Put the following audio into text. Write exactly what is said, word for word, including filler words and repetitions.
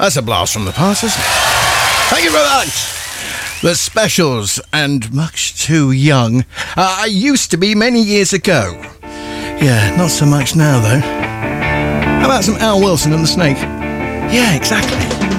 That's a blast from the past, isn't it? Thank you very much. The Specials and Much Too Young. Uh, I used to be many years ago. Yeah, not so much now, though. How about some Al Wilson and the Snake? Yeah, exactly.